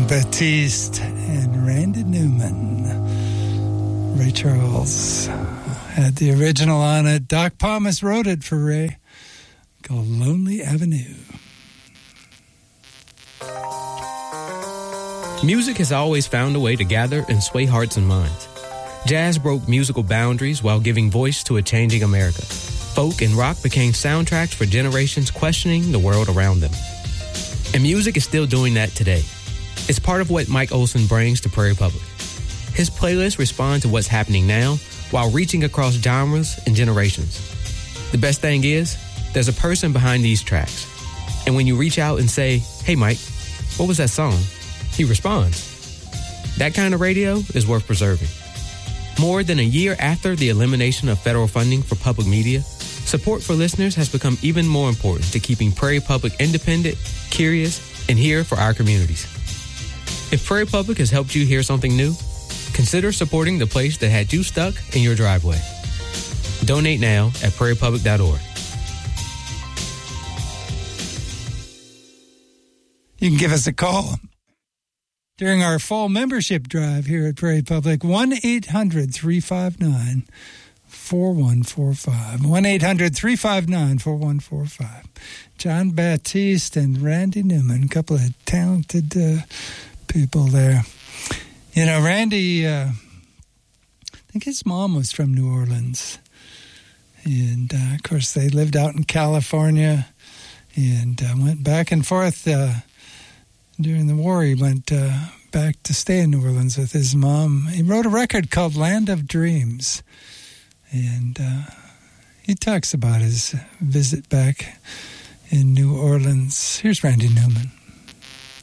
Baptiste and Randy Newman. Ray Charles had the original on it. Doc Pomus wrote it for Ray, called Lonely Avenue. Music has always found a way to gather and sway hearts and minds. Jazz broke musical boundaries while giving voice to a changing America. Folk and rock became soundtracks for generations questioning the world around them. And music is still doing that today. It's part of what Mike Olson brings to Prairie Public. His playlists respond to what's happening now while reaching across genres and generations. The best thing is, there's a person behind these tracks. And when you reach out and say, "Hey Mike, what was that song?" he responds. That kind of radio is worth preserving. More than a year after the elimination of federal funding for public media, support for listeners has become even more important to keeping Prairie Public independent, curious, and here for our communities. If Prairie Public has helped you hear something new, consider supporting the place that had you stuck in your driveway. Donate now at prairiepublic.org. You can give us a call during our fall membership drive here at Prairie Public, 1-800-359-4145. 1-800-359-4145. John Baptiste and Randy Newman, a couple of talented people there. You know, Randy, I think his mom was from New Orleans. And, of course, they lived out in California and went back and forth. During the war, he went back to stay in New Orleans with his mom. He wrote a record called Land of Dreams. And he talks about his visit back in New Orleans. Here's Randy Newman.